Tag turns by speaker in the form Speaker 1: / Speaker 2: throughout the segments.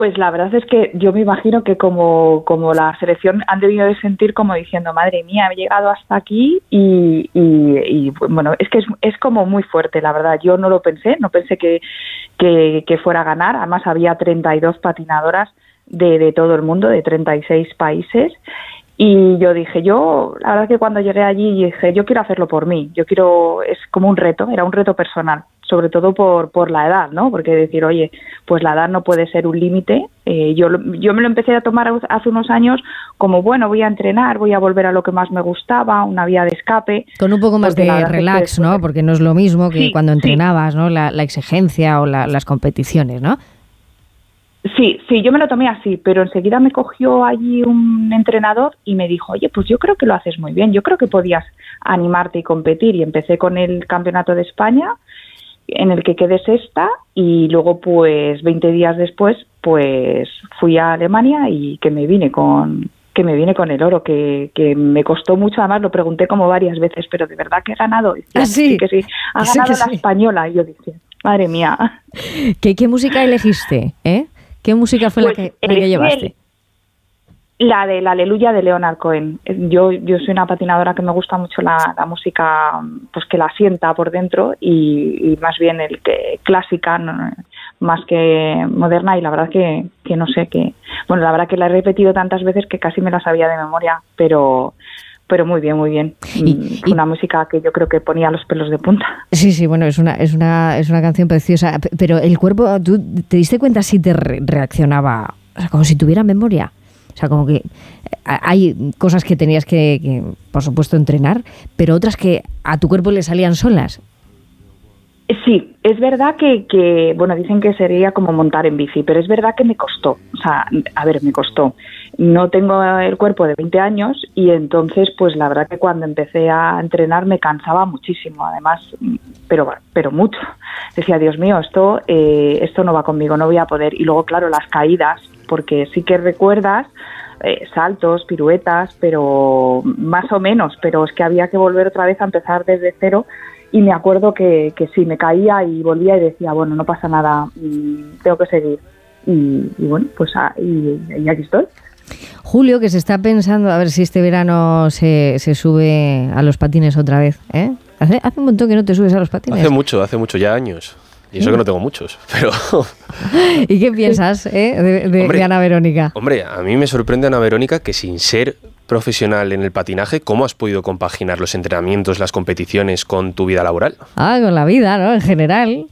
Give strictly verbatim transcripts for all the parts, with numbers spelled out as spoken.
Speaker 1: Pues la verdad es que yo me imagino que como, como la selección han debido de sentir como diciendo, madre mía, he llegado hasta aquí y, y, y bueno, es que es, es como muy fuerte, la verdad. Yo no lo pensé, no pensé que, que, que fuera a ganar. Además había treinta y dos patinadoras de, de todo el mundo, de treinta y seis países. Y yo dije, yo, la verdad es que cuando llegué allí dije, yo quiero hacerlo por mí, yo quiero, es como un reto, era un reto personal, sobre todo por, por la edad, ¿no? Porque decir, oye, pues la edad no puede ser un límite. Eh, yo, yo me lo empecé a tomar hace unos años como, bueno, voy a entrenar, voy a volver a lo que más me gustaba, una vía de escape.
Speaker 2: Con un poco más de relax, ¿no? Porque no es lo mismo que sí, cuando entrenabas, sí. ¿no? La, la exigencia o la, las competiciones, ¿no?
Speaker 1: Sí, sí, yo me lo tomé así, pero enseguida me cogió allí un entrenador y me dijo, oye, pues yo creo que lo haces muy bien, yo creo que podías animarte y competir. Y empecé con el Campeonato de España, en el que quedé sexta, y luego pues veinte días después pues fui a Alemania y que me vine con que me vine con el oro, que, que me costó mucho. Además lo pregunté como varias veces, pero de verdad que he ganado. Y
Speaker 2: ¿Ah, sí?
Speaker 1: sí, que sí, ha
Speaker 2: sí,
Speaker 1: ganado
Speaker 2: que
Speaker 1: la
Speaker 2: sí.
Speaker 1: española. Y yo dije, madre mía.
Speaker 2: ¿Qué, qué música elegiste? ¿Eh? ¿Qué música fue pues la, que, la que llevaste?
Speaker 1: El, la de la Aleluya de Leonard Cohen. Yo yo soy una patinadora que me gusta mucho la, la música, pues que la sienta por dentro, y, y más bien el que clásica, no, más que moderna. Y la verdad que, que no sé, que bueno, la verdad que la he repetido tantas veces que casi me la sabía de memoria, pero... pero muy bien, muy bien. Y, y, una música que yo creo que ponía los pelos de punta.
Speaker 2: Sí, sí, bueno, es una es una es una canción preciosa, pero el cuerpo, ¿tú te diste cuenta si te re- reaccionaba, o sea, como si tuviera memoria? O sea, como que hay cosas que tenías que, que, por supuesto, entrenar, pero otras que a tu cuerpo le salían solas.
Speaker 1: Sí, es verdad que, que, bueno, dicen que sería como montar en bici, pero es verdad que me costó. O sea, a ver, me costó. No tengo el cuerpo de veinte años y entonces, pues la verdad que cuando empecé a entrenar me cansaba muchísimo, además, pero pero mucho. Decía, Dios mío, esto, eh, esto no va conmigo, no voy a poder. Y luego, claro, las caídas, porque sí que recuerdas eh, saltos, piruetas, pero más o menos, pero es que había que volver otra vez a empezar desde cero. Y me acuerdo que, que sí, me caía y volvía y decía, bueno, no pasa nada, tengo que seguir. Y, y bueno, pues ah, y, y aquí estoy.
Speaker 2: Julio, que se está pensando a ver si este verano se, se sube a los patines otra vez, ¿eh? ¿Hace, hace un montón que no te subes a los patines?
Speaker 3: Hace mucho, hace mucho, ya años. Y eso ¿Sí? que no tengo muchos, pero...
Speaker 2: ¿Y qué piensas eh, de, de, hombre, de Ana Verónica?
Speaker 3: Hombre, a mí me sorprende, Ana Verónica, que sin ser profesional en el patinaje, ¿cómo has podido compaginar los entrenamientos, las competiciones con tu vida laboral?
Speaker 2: Ah, con la vida, ¿no? En general.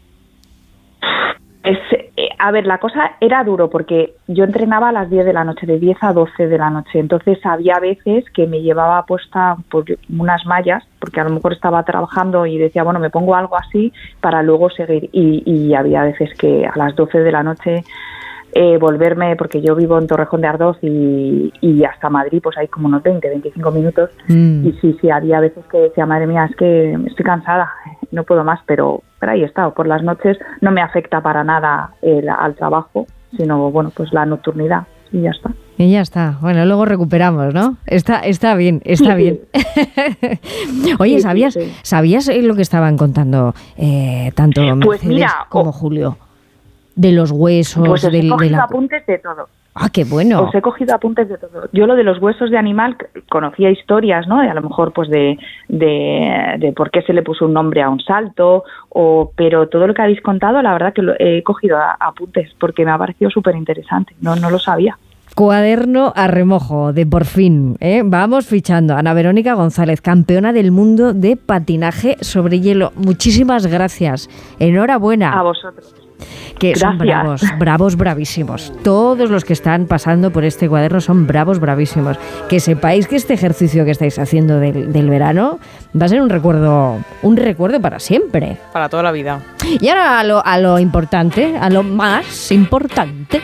Speaker 1: Es, eh, a ver, la cosa era duro porque yo entrenaba a las diez de la noche, de diez a doce de la noche. Entonces había veces que me llevaba puesta por unas mallas, porque a lo mejor estaba trabajando y decía, bueno, me pongo algo así para luego seguir. Y, y había veces que a las doce de la noche eh, volverme, porque yo vivo en Torrejón de Ardoz y, y hasta Madrid, pues hay como unos veinte, veinticinco minutos. Mm. Y sí, sí, había veces que decía, madre mía, es que estoy cansada, no puedo más, pero... Pero ahí he estado, por las noches no me afecta para nada el, al trabajo, sino, bueno, pues la nocturnidad y ya está.
Speaker 2: Y ya está. Bueno, luego recuperamos, ¿no? Está, está bien, está sí, bien. Sí. Oye, ¿sabías, sí, sí. ¿sabías lo que estaban contando eh, tanto Mercedes pues mira, como Julio? De los huesos,
Speaker 1: pues os
Speaker 2: del,
Speaker 1: he cogido
Speaker 2: de la...
Speaker 1: apuntes de todo.
Speaker 2: Ah, qué bueno.
Speaker 1: Os he cogido apuntes de todo. Yo lo de los huesos de animal, conocía historias, ¿no? De a lo mejor, pues, de, de, de por qué se le puso un nombre a un salto, o pero todo lo que habéis contado, la verdad que lo, he cogido a, a apuntes, porque me ha parecido súper interesante. No, no lo sabía.
Speaker 2: Cuaderno a remojo de Por Fin, ¿eh? Vamos fichando. Ana Verónica González, campeona del mundo de patinaje sobre hielo. Muchísimas gracias. Enhorabuena.
Speaker 1: A vosotros.
Speaker 2: Que Gracias. Son bravos, bravos, bravísimos. Todos los que están pasando por este cuaderno son bravos, bravísimos. Que sepáis que este ejercicio que estáis haciendo del, del verano va a ser un recuerdo, un recuerdo para siempre.
Speaker 4: Para toda la vida.
Speaker 2: Y ahora a lo, a lo importante, a lo más importante.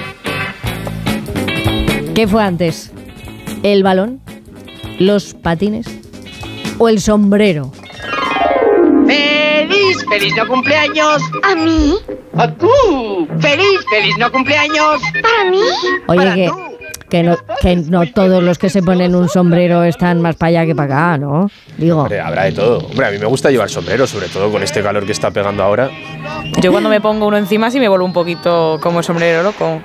Speaker 2: ¿Qué fue antes? ¿El balón? ¿Los patines? ¿O el sombrero?
Speaker 5: ¡Feliz, feliz no cumpleaños!
Speaker 6: ¿A mí?
Speaker 5: ¡A tú! ¡Feliz, feliz no cumpleaños!
Speaker 6: ¿Para mí?
Speaker 2: Oye,
Speaker 5: Para
Speaker 2: que,
Speaker 5: tú.
Speaker 2: que no, que no todos los que se ponen un sombrero están más para allá que para acá, ¿no? Digo.
Speaker 3: Hombre, habrá de todo. Hombre, a mí me gusta llevar sombrero, sobre todo con este calor que está pegando ahora.
Speaker 4: Yo cuando me pongo uno encima sí me vuelvo un poquito como sombrero loco.